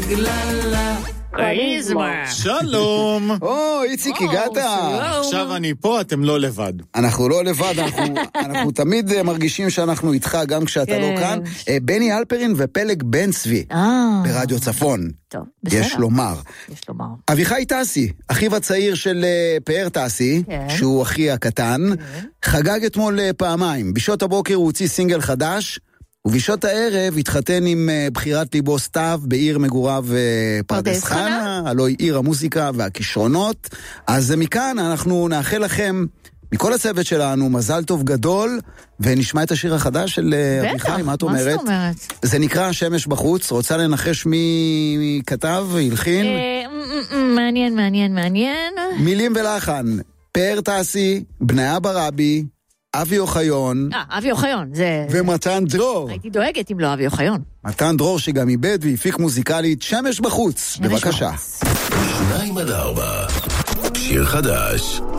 גללה. שלום. איציק, הגעת. עכשיו אני פה, אתם לא לבד. אנחנו לא לבד, אנחנו תמיד מרגישים שאנחנו איתך גם כשאתה לא כאן. בני אלפרין ופלג בן צבי ברדיו צפון. טוב, בסדר. יש לומר. אביחי טסי, אחיו הצעיר של פאר טסי, שהוא אחי הקטן, חגג אתמול פעמיים. בשעות הבוקר הוא הוציא סינגל חדש, ובשעות הערב התחתן עם בחירת ליבו סתיו בעיר מגוריו פרדס חנה, הלוא היא עיר המוזיקה והכישרונות. אז מכאן אנחנו נאחל לכם, מכל הצוות שלנו, מזל טוב גדול, ונשמע את השיר החדש של אביחי, מה את אומרת? מה זאת אומרת? זה נקרא שמש בחוץ, רוצה לנחש מי כתב, הלחין? מעניין. מילים ולחן, פאר טסי, בניה ברבי, אבי אוחיון. אבי אוחיון, זה... ומתן דרור. הייתי דואגת אם לא אבי אוחיון. מתן דרור שגם איבד והפיק מוזיקלית שמש בחוץ. בבקשה. 2-4, שיר חדש.